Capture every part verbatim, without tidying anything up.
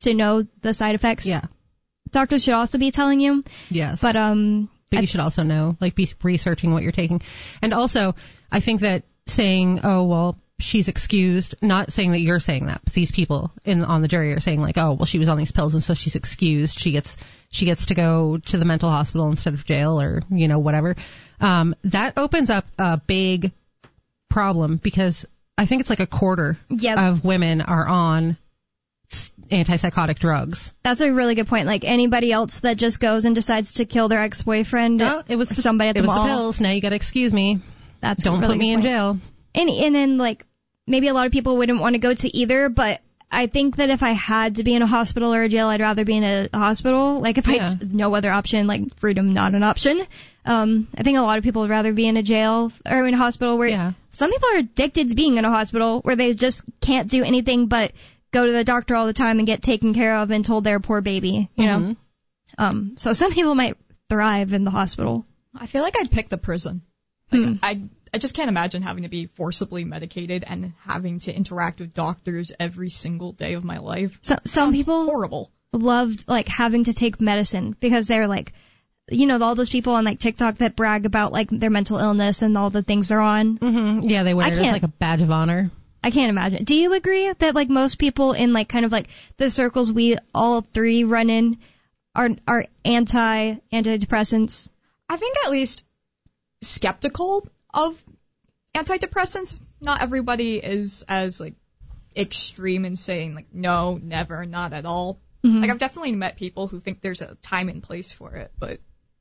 to know the side effects. Yeah. Doctors should also be telling you. Yes. But, um... But you should also know, like, be researching what you're taking. And also, I think that saying, oh, well, she's excused, not saying that you're saying that, but these people in on the jury are saying, like, oh, well, she was on these pills and so she's excused. She gets she gets to go to the mental hospital instead of jail or, you know, whatever. Um, that opens up a big problem because I think it's like a quarter yep. of women are on antipsychotic drugs. That's a really good point. Like anybody else that just goes and decides to kill their ex-boyfriend, no, it was the, somebody at the it was mall. the pills. Now you got to excuse me. That's don't really put me point. in jail. And and then like maybe a lot of people wouldn't want to go to either, but I think that if I had to be in a hospital or a jail, I'd rather be in a hospital. Like if yeah. I had no other option, like freedom not an option. Um, I think a lot of people would rather be in a jail or in a hospital where yeah. some people are addicted to being in a hospital where they just can't do anything but go to the doctor all the time and get taken care of and told they're a poor baby, you mm-hmm. know? Um, so some people might thrive in the hospital. I feel like I'd pick the prison. Like, Hmm. I I just can't imagine having to be forcibly medicated and having to interact with doctors every single day of my life. So, some Sounds people horrible. loved like having to take medicine because they're like, you know, all those people on like TikTok that brag about like their mental illness and all the things they're on. Mm-hmm. Yeah, they wear I it as can't- like a badge of honor. I can't imagine. Do you agree that like most people in like kind of like the circles we all three run in are are anti antidepressants? I think at least skeptical of antidepressants. Not everybody is as like extreme in saying like no, never, not at all. Mm-hmm. Like I've definitely met people who think there's a time and place for it, but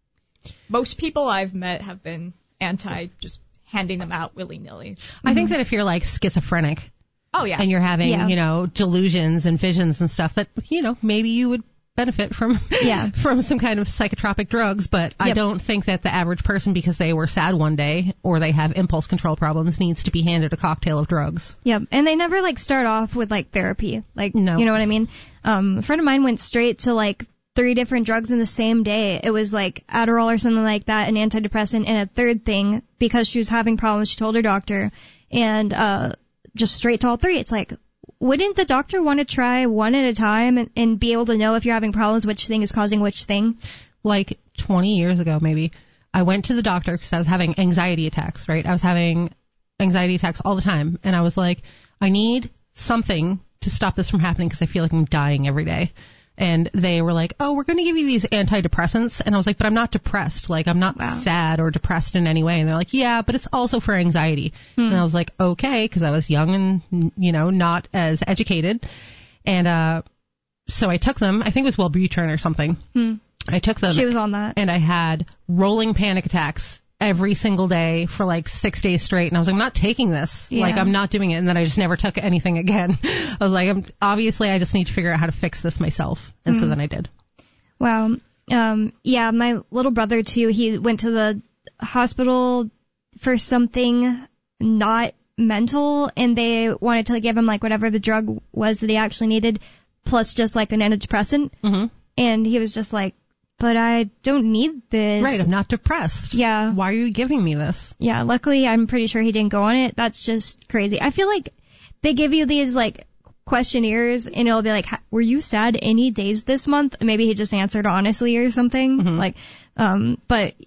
most people I've met have been anti just handing them out willy-nilly. Mm-hmm. I think that if you're like schizophrenic Oh yeah. and you're having, Yeah. you know, delusions and visions and stuff that, you know, maybe you would benefit from Yeah. from some kind of psychotropic drugs, but I Yep. don't think that the average person, because they were sad one day or they have impulse control problems, needs to be handed a cocktail of drugs. Yeah, and they never like start off with like therapy. Like, No. you know what I mean? Um, a friend of mine went straight to like three different drugs in the same day. It was like Adderall or something like that, an antidepressant, and a third thing because she was having problems. She told her doctor, and uh, just straight to all three. It's like, wouldn't the doctor want to try one at a time and, and be able to know if you're having problems, which thing is causing which thing? Like twenty years ago, maybe, I went to the doctor because I was having anxiety attacks, right? I was having anxiety attacks all the time. And I was like, I need something to stop this from happening because I feel like I'm dying every day. And they were like, oh, we're going to give you these antidepressants. And I was like, but I'm not depressed. Like, I'm not Wow. sad or depressed in any way. And they're like, yeah, but it's also for anxiety. Hmm. And I was like, okay, because I was young and, you know, not as educated. And uh so I took them. I think it was Wellbutrin or something. Hmm. I took them. She was on that. And I had rolling panic attacks every single day for like six days straight. And I was like, I'm not taking this. Yeah. Like, I'm not doing it. And then I just never took anything again. I was like, I'm, obviously, I just need to figure out how to fix this myself. And Mm. so then I did. Wow. Um, yeah, my little brother, too, he went to the hospital for something not mental, and they wanted to give him, like, whatever the drug was that he actually needed, plus just, like, an antidepressant. Mm-hmm. And he was just like, but I don't need this. Right. I'm not depressed. Yeah. Why are you giving me this? Yeah, luckily, I'm pretty sure he didn't go on it. That's just crazy. I feel like they give you these, like, questionnaires, and it'll be like, were you sad any days this month? Maybe he just answered honestly or something. Mm-hmm. Like, um, but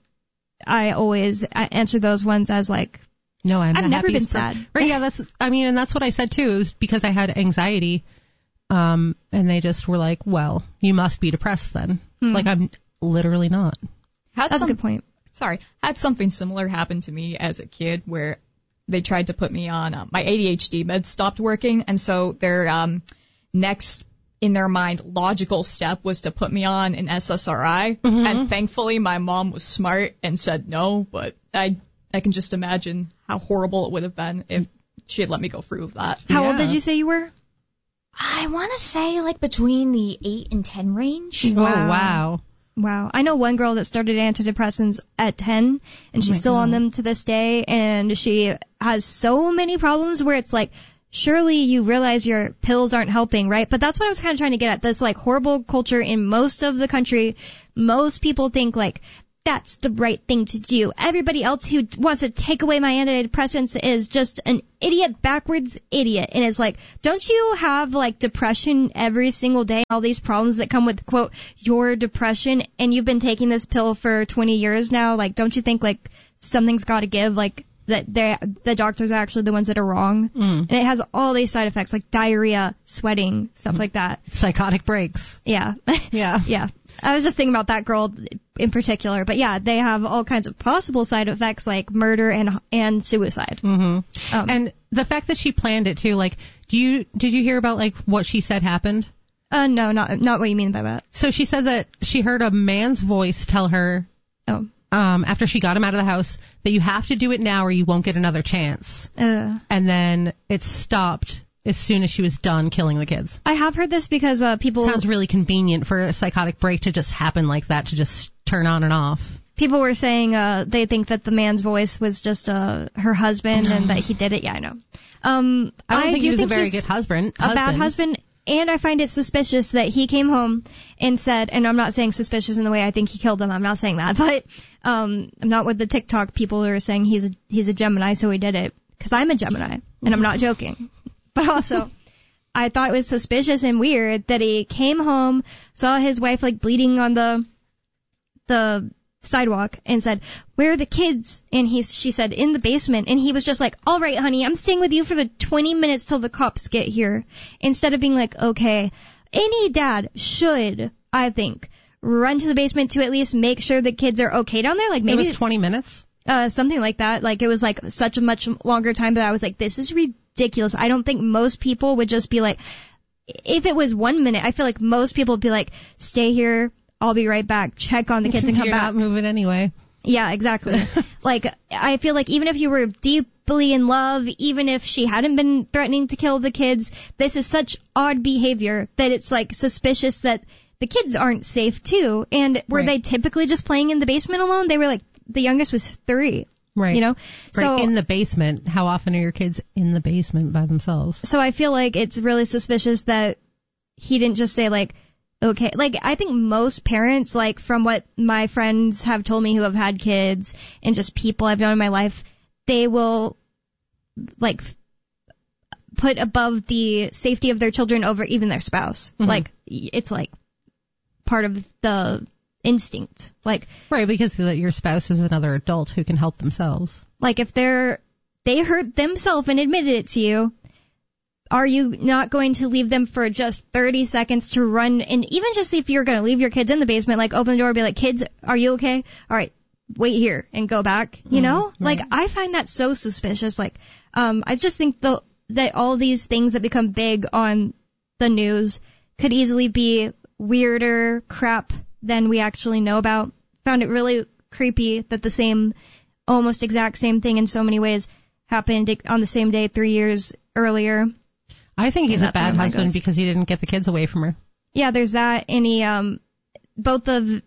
I always I answer those ones as, like, No, I'm I've the never been happiest per- sad. Right. Yeah. That's, I mean, and that's what I said too. It was because I had anxiety. Um, and they just were like, well, you must be depressed then. Hmm. Like, I'm literally not. Had That's some, a good point. Sorry. Had something similar happen to me as a kid where they tried to put me on, uh, my A D H D meds stopped working, and so their um, next, in their mind, logical step was to put me on an S S R I, Mm-hmm. and thankfully my mom was smart and said no, but I I can just imagine how horrible it would have been if she had let me go through with that. How old Yeah. did you say you were? I want to say like between the eight and ten range. Oh, Wow. wow. Wow. I know one girl that started antidepressants at ten, and she's my still on God. them to this day, and she has so many problems where it's like, surely you realize your pills aren't helping, right? But that's what I was kind of trying to get at. This, like, horrible culture in most of the country. Most people think, like, that's the right thing to do. Everybody else who wants to take away my antidepressants is just an idiot, backwards idiot. And it's like, don't you have like depression every single day? All these problems that come with, quote, your depression, and you've been taking this pill for twenty years now. Like, don't you think like something's got to give? Like that they the doctors are actually the ones that are wrong. Mm. And it has all these side effects like diarrhea, sweating, stuff mm. like that. Psychotic breaks. Yeah. Yeah. Yeah. I was just thinking about that girl in particular, but yeah, they have all kinds of possible side effects like murder and and suicide. Mm-hmm. Um, and the fact that she planned it too, like, do you did you hear about like what she said happened? Uh, no, not not what you mean by that. So she said that she heard a man's voice tell her, oh, um, after she got him out of the house, that you have to do it now or you won't get another chance. Uh, and then it stopped as soon as she was done killing the kids. I have heard this because uh, people... Sounds really convenient for a psychotic break to just happen like that, to just turn on and off. People were saying uh, they think that the man's voice was just uh, her husband and that he did it. Yeah, I know. Um, I don't I think do he was think a very he's good husband. A bad husband. And I find it suspicious that he came home and said, and I'm not saying suspicious in the way I think he killed them. I'm not saying that, but um, I'm not with the TikTok people who are saying he's a, he's a Gemini, so he did it. Because I'm a Gemini, and I'm not joking. But also... I thought it was suspicious and weird that he came home, saw his wife like bleeding on the the sidewalk, and said, "Where are the kids?" And he she said, "In the basement." And he was just like, "All right, honey, I'm staying with you for the twenty minutes till the cops get here." Instead of being like, "Okay." Any dad should, I think, run to the basement to at least make sure the kids are okay down there. Like maybe it was twenty minutes. Uh, something like that. Like it was like such a much longer time that I was like, this is ridiculous. I don't think most people would just be like, if it was one minute, I feel like most people would be like, stay here, I'll be right back, check on the kids and come You're back. You're not moving anyway. Yeah, exactly. Like, I feel like even if you were deeply in love, even if she hadn't been threatening to kill the kids, this is such odd behavior that it's like suspicious that the kids aren't safe too. And were right. they typically just playing in the basement alone? They were like, the youngest was three. Right. You know? Right. So in the basement. How often are your kids in the basement by themselves? So I feel like it's really suspicious that he didn't just say like, okay, like I think most parents, like from what my friends have told me who have had kids and just people I've known in my life, they will like put above the safety of their children over even their spouse. Mm-hmm. Like it's like part of the instinct. Like right, because your spouse is another adult who can help themselves. Like if they're they hurt themselves and admitted it to you, are you not going to leave them for just thirty seconds to run? And even just if you're going to leave your kids in the basement, like open the door and be like, kids, are you okay? All right, wait here and go back. You know, mm, right. Like I find that so suspicious. Like, um, I just think the, that all these things that become big on the news could easily be weirder crap than we actually know about. Found it really creepy that the same, almost exact same thing in so many ways happened on the same day three years earlier. I think he's a bad husband because he didn't get the kids away from her. Yeah, there's that. And he, um, both of,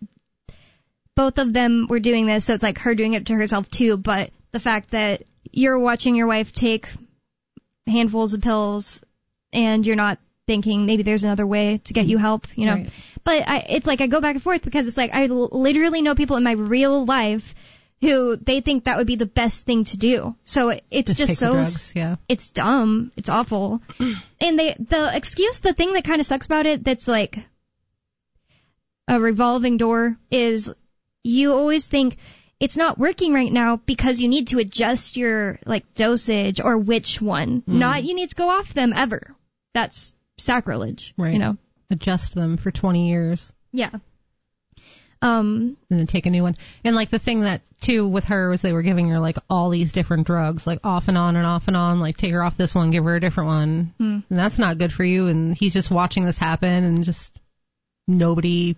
both of them were doing this, so it's like her doing it to herself too, but the fact that you're watching your wife take handfuls of pills and you're not thinking maybe there's another way to get you help, you know. Right. But I, it's like I go back and forth because it's like I l- literally know people in my real life who they think that would be the best thing to do. So it's just, just so, drugs, yeah. It's dumb. It's awful. And they, the excuse, the thing that kind of sucks about it that's like a revolving door is you always think it's not working right now because you need to adjust your like dosage or which one. Mm. Not you need to go off them ever. That's sacrilege, right. You know. Adjust them for twenty years. Yeah. Um, and then take a new one. And like the thing that too with her was they were giving her like all these different drugs, like off and on and off and on, like take her off this one, give her a different one. Mm. And that's not good for you. And he's just watching this happen and just nobody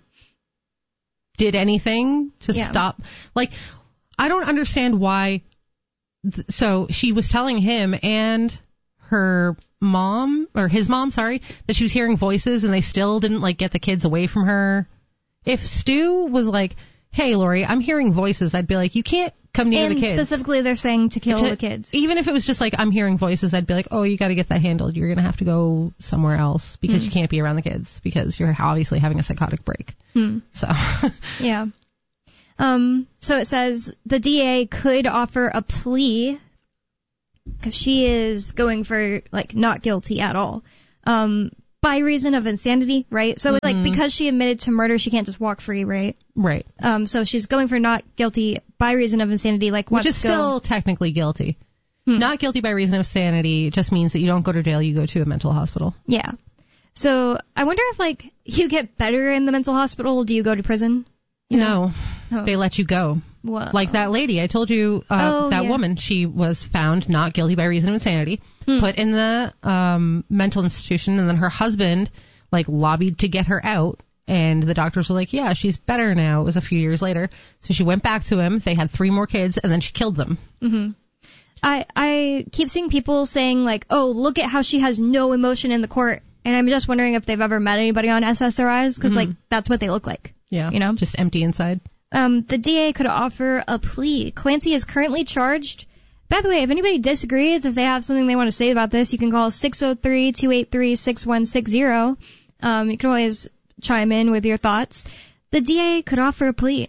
did anything to yeah. stop. Like, I don't understand why. Th- so she was telling him and her mom or his mom, sorry, that she was hearing voices and they still didn't like get the kids away from her. If Stu was like, hey, Lori, I'm hearing voices, I'd be like, you can't come near and the kids. And specifically they're saying to kill to, the kids. Even if it was just like, I'm hearing voices, I'd be like, oh, you got to get that handled. You're going to have to go somewhere else because mm. you can't be around the kids because you're obviously having a psychotic break. Mm. So. Yeah. Um, so it says the D A could offer a plea because she is going for, like, not guilty at all, um, by reason of insanity, right? So, mm-hmm. like, because she admitted to murder, she can't just walk free, right? Right. Um, so she's going for not guilty by reason of insanity, like, Which wants is to go... still technically guilty. Hmm. Not guilty by reason of insanity just means that you don't go to jail, you go to a mental hospital. Yeah. So I wonder if, like, you get better in the mental hospital, do you go to prison? You know? No. Oh. They let you go. Wow. Like that lady, I told you, uh, Oh, that yeah. woman, she was found not guilty by reason of insanity, Hmm. put in the um, mental institution, and then her husband, like, lobbied to get her out, and the doctors were like, yeah, she's better now. It was a few years later. So she went back to him, they had three more kids, and then she killed them. Mm-hmm. I, I keep seeing people saying, like, oh, look at how she has no emotion in the court, and I'm just wondering if they've ever met anybody on S S R Is, because, Mm-hmm. like, that's what they look like. Yeah. You know? Just empty inside. Um, the D A could offer a plea. Clancy is currently charged. By the way, if anybody disagrees, if they have something they want to say about this, you can call six oh three, two eight three, six one six zero. Um, you can always chime in with your thoughts. The D A could offer a plea.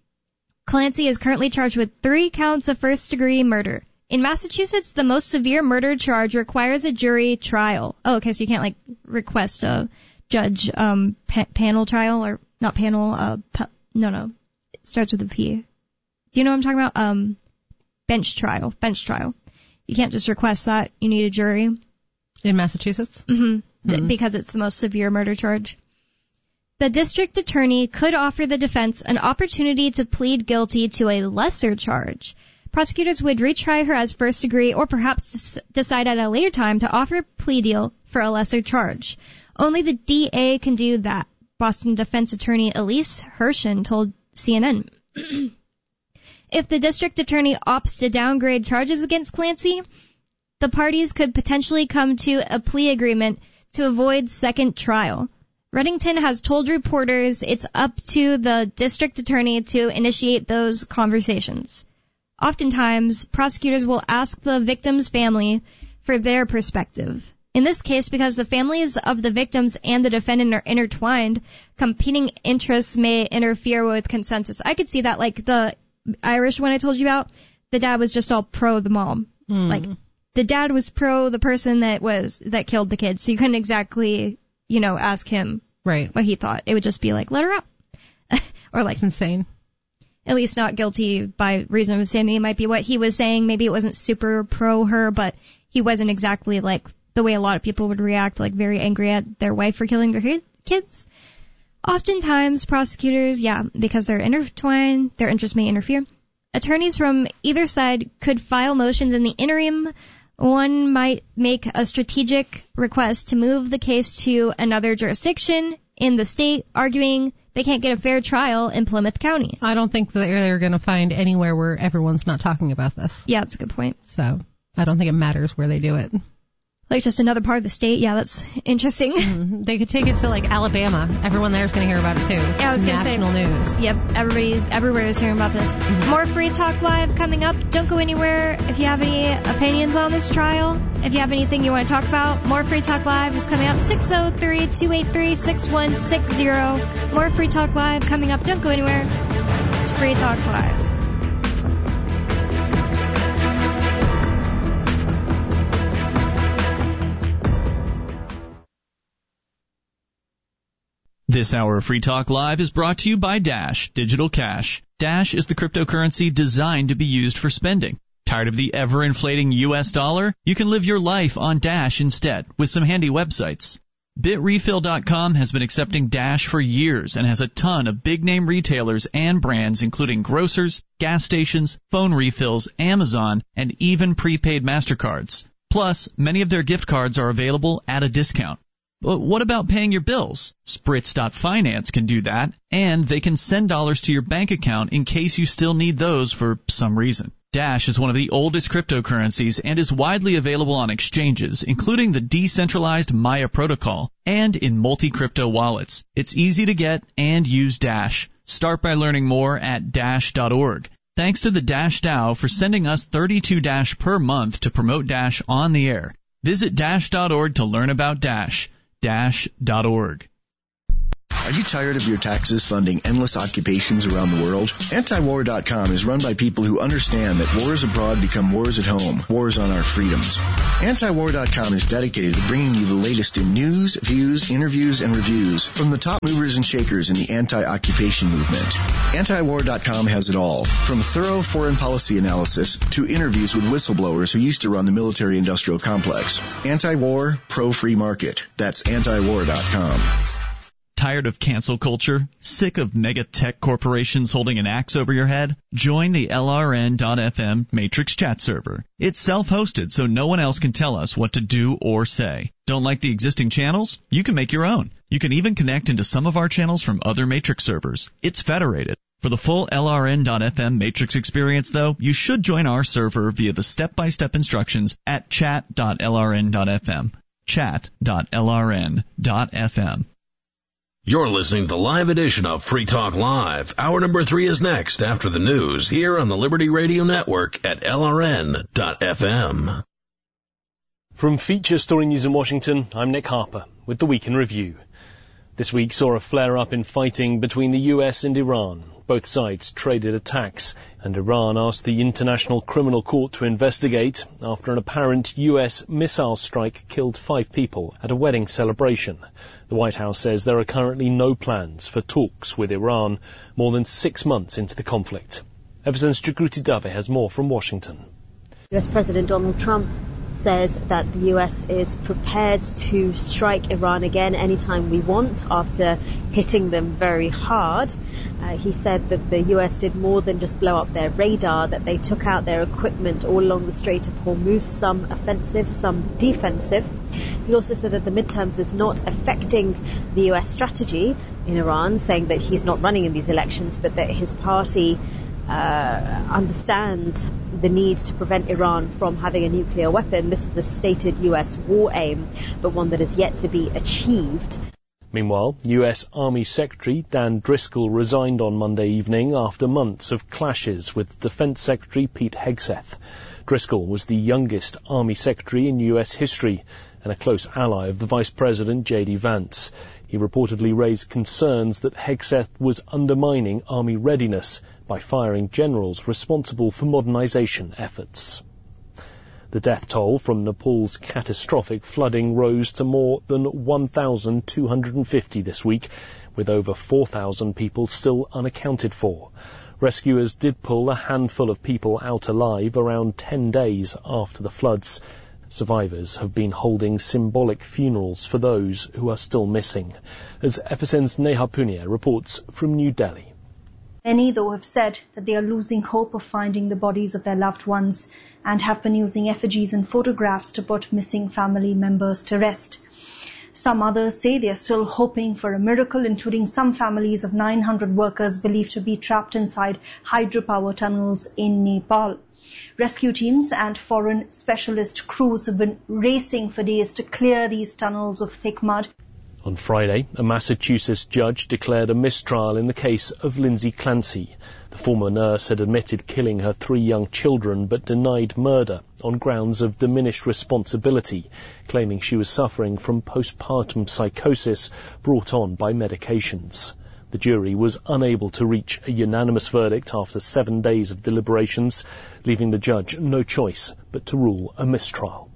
Clancy is currently charged with three counts of first-degree murder. In Massachusetts, the most severe murder charge requires a jury trial. Oh, okay, so you can't, like, request a judge um, pa- panel trial, or not panel, uh, pa- no, no. It starts with a P. Do you know what I'm talking about? Um, bench trial. Bench trial. You can't just request that. You need a jury. In Massachusetts? Mm-hmm. Th- because it's the most severe murder charge. The district attorney could offer the defense an opportunity to plead guilty to a lesser charge. Prosecutors would retry her as first degree, or perhaps des- decide at a later time to offer a plea deal for a lesser charge. Only the D A can do that, Boston defense attorney Elise Hershen told C N N. If the district attorney opts to downgrade charges against Clancy, the parties could potentially come to a plea agreement to avoid second trial. Reddington has told reporters it's up to the district attorney to initiate those conversations. Oftentimes, prosecutors will ask the victim's family for their perspective. In this case, because the families of the victims and the defendant are intertwined, competing interests may interfere with consensus. I could see that, like the Irish one I told you about, the dad was just all pro the mom. Mm. Like, the dad was pro the person that was, that killed the kid, so you couldn't exactly, you know, ask him right. what he thought. It would just be like, let her out. Or like, It's insane. At least not guilty by reason of insanity might be what he was saying. Maybe it wasn't super pro her, but he wasn't exactly like the way a lot of people would react, like very angry at their wife for killing their kids. Oftentimes, prosecutors, yeah, because they're intertwined, their interests may interfere. Attorneys from either side could file motions in the interim. One might make a strategic request to move the case to another jurisdiction in the state, arguing they can't get a fair trial in Plymouth County. I don't think that they're going to find anywhere where everyone's not talking about this. Yeah, that's a good point. So I don't think it matters where they do it. Like just another part of the state. Yeah, that's interesting. Mm-hmm. They could take it to like Alabama. Everyone there is going to hear about it too. It's Yeah, I was gonna say- national news. Yep, everybody, everywhere is hearing about this. Mm-hmm. More Free Talk Live coming up. Don't go anywhere. If you have any opinions on this trial, if you have anything you want to talk about, more Free Talk Live is coming up. six oh three, two eight three, six one six zero. More Free Talk Live coming up. Don't go anywhere. It's Free Talk Live. This hour of Free Talk Live is brought to you by Dash Digital Cash. Dash is the cryptocurrency designed to be used for spending. Tired of the ever-inflating U S dollar? You can live your life on Dash instead with some handy websites. Bit Refill dot com has been accepting Dash for years and has a ton of big-name retailers and brands including grocers, gas stations, phone refills, Amazon, and even prepaid MasterCards. Plus, many of their gift cards are available at a discount. But what about paying your bills? Spritz dot Finance can do that, and they can send dollars to your bank account in case you still need those for some reason. Dash is one of the oldest cryptocurrencies and is widely available on exchanges, including the decentralized Maya protocol, and in multi-crypto wallets. It's easy to get and use Dash. Start by learning more at dash dot org. Thanks to the Dash DAO for sending us thirty-two Dash per month to promote Dash on the air. Visit dash dot org to learn about Dash. dash dot org. Are you tired of your taxes funding endless occupations around the world? anti war dot com is run by people who understand that wars abroad become wars at home, wars on our freedoms. anti war dot com is dedicated to bringing you the latest in news, views, interviews, and reviews from the top movers and shakers in the anti-occupation movement. anti war dot com has it all, from thorough foreign policy analysis to interviews with whistleblowers who used to run the military-industrial complex. Anti-war, pro-free market. That's anti war dot com. Tired of cancel culture? Sick of mega tech corporations holding an axe over your head? Join the L R N dot F M Matrix chat server. It's self-hosted, so no one else can tell us what to do or say. Don't like the existing channels? You can make your own. You can even connect into some of our channels from other Matrix servers. It's federated. For the full L R N dot F M Matrix experience, though, you should join our server via the step-by-step instructions at chat dot L R N dot F M. chat dot L R N dot F M. You're listening to the live edition of Free Talk Live. Hour number three is next after the news here on the Liberty Radio Network at L R N dot F M. From Feature Story News in Washington, I'm Nick Harper with the Week in Review. This week saw a flare-up in fighting between the U S and Iran. Both sides traded attacks, and Iran asked the International Criminal Court to investigate after an apparent U S missile strike killed five people at a wedding celebration. The White House says there are currently no plans for talks with Iran more than six months into the conflict. Everson's Jagruti Dave has more from Washington. U S President Donald Trump says that the U S is prepared to strike Iran again anytime we want after hitting them very hard. Uh, he said that the U S did more than just blow up their radar, that they took out their equipment all along the Strait of Hormuz, some offensive, some defensive. He also said that the midterms is not affecting the U S strategy in Iran, saying that he's not running in these elections, but that his party uh, understands the need to prevent Iran from having a nuclear weapon. This is a stated U S war aim, but one that is yet to be achieved. Meanwhile, U S Army Secretary Dan Driscoll resigned on Monday evening after months of clashes with Defense Secretary Pete Hegseth. Driscoll was the youngest Army Secretary in U S history and a close ally of the Vice President J D Vance. He reportedly raised concerns that Hegseth was undermining Army readiness by firing generals responsible for modernization efforts. The death toll from Nepal's catastrophic flooding rose to more than one thousand two hundred fifty this week, with over four thousand people still unaccounted for. Rescuers did pull a handful of people out alive around ten days after the floods. Survivors have been holding symbolic funerals for those who are still missing. As F S N's Neha Punia reports from New Delhi. Many, though, have said that they are losing hope of finding the bodies of their loved ones and have been using effigies and photographs to put missing family members to rest. Some others say they are still hoping for a miracle, including some families of nine hundred workers believed to be trapped inside hydropower tunnels in Nepal. Rescue teams and foreign specialist crews have been racing for days to clear these tunnels of thick mud. On Friday, a Massachusetts judge declared a mistrial in the case of Lindsay Clancy. The former nurse had admitted killing her three young children but denied murder on grounds of diminished responsibility, claiming she was suffering from postpartum psychosis brought on by medications. The jury was unable to reach a unanimous verdict after seven days of deliberations, leaving the judge no choice but to rule a mistrial.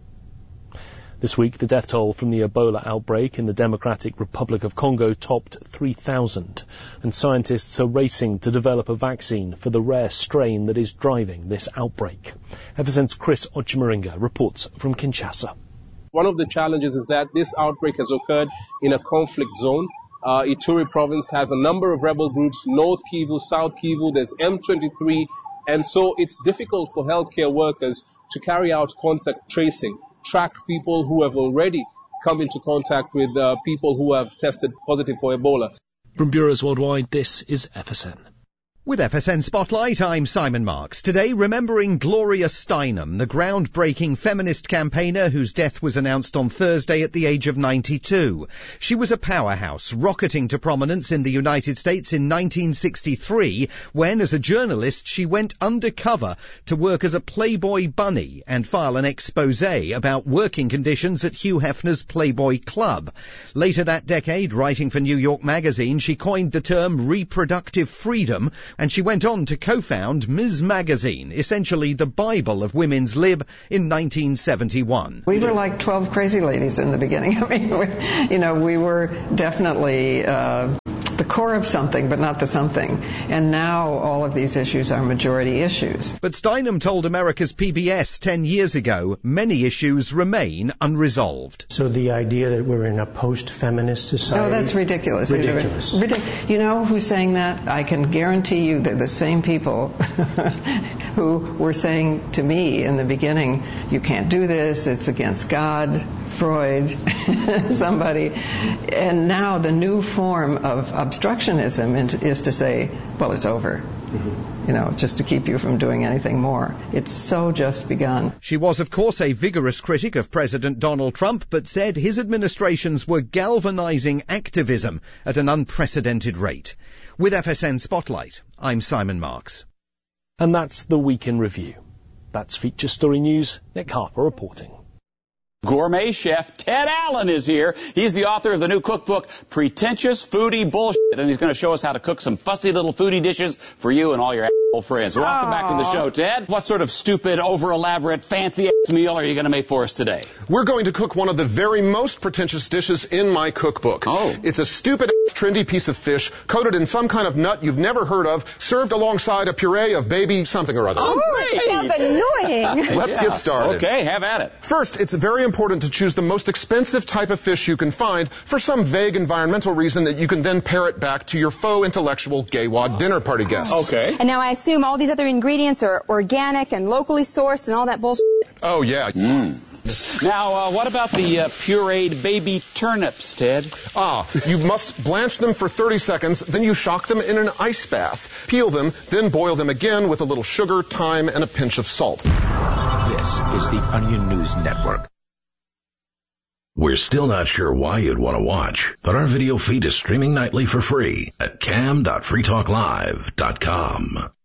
This week, the death toll from the Ebola outbreak in the Democratic Republic of Congo topped three thousand, and scientists are racing to develop a vaccine for the rare strain that is driving this outbreak. Ever since Chris Ochimaringa reports from Kinshasa. One of the challenges is that this outbreak has occurred in a conflict zone. Uh, Ituri province has a number of rebel groups, North Kivu, South Kivu, there's M twenty-three, and so it's difficult for healthcare workers to carry out contact tracing, track people who have already come into contact with uh, people who have tested positive for Ebola. From Bureaus Worldwide, this is F S N. With F S N Spotlight, I'm Simon Marks. Today, remembering Gloria Steinem, the groundbreaking feminist campaigner whose death was announced on Thursday at the age of ninety-two. She was a powerhouse, rocketing to prominence in the United States in nineteen sixty-three, when, as a journalist, she went undercover to work as a Playboy bunny and file an expose about working conditions at Hugh Hefner's Playboy Club. Later that decade, writing for New York Magazine, she coined the term reproductive freedom, and she went on to co-found Miz Magazine, essentially the Bible of women's lib, in nineteen seventy-one. We were like twelve crazy ladies in the beginning. I mean, we, you know, we were definitely uh, the core of something, but not the something. And now all of these issues are majority issues. But Steinem told America's P B S ten years ago, many issues remain unresolved. So the idea that we're in a post-feminist society... Oh, that's ridiculous. Ridiculous. Ridic- you know who's saying that? I can guarantee you they're the same people who were saying to me in the beginning, you can't do this, it's against God, Freud, somebody. And now the new form of obstructionism is to say, well, it's over. Mm-hmm. You know, just to keep you from doing anything more. It's so just begun. She was, of course, a vigorous critic of President Donald Trump, but said his administrations were galvanizing activism at an unprecedented rate. With F S N Spotlight, I'm Simon Marks. And that's the Week in Review. That's Feature Story News. Nick Harper reporting. Gourmet chef Ted Allen is here. He's the author of the new cookbook, Pretentious Foodie Bullshit, and he's going to show us how to cook some fussy little foodie dishes for you and all your asshole friends. So welcome back to the show, Ted. What sort of stupid, over-elaborate, fancy-ass meal are you going to make for us today? We're going to cook one of the very most pretentious dishes in my cookbook. Oh. It's a stupid, trendy piece of fish coated in some kind of nut you've never heard of, served alongside a puree of baby something or other. Oh, great! Annoying. Let's Yeah. get started. Okay, have at it. First, it's very important to choose the most expensive type of fish you can find for some vague environmental reason that you can then parrot back to your faux intellectual gay wad dinner party guests. Okay. And now I assume all these other ingredients are organic and locally sourced and all that bullshit. Oh, yeah. Mm. Now, uh, what about the uh, pureed baby turnips, Ted? Ah, you must blanch them for thirty seconds, then you shock them in an ice bath. Peel them, then boil them again with a little sugar, thyme, and a pinch of salt. This is the Onion News Network. We're still not sure why you'd want to watch, but our video feed is streaming nightly for free at cam dot free talk live dot com.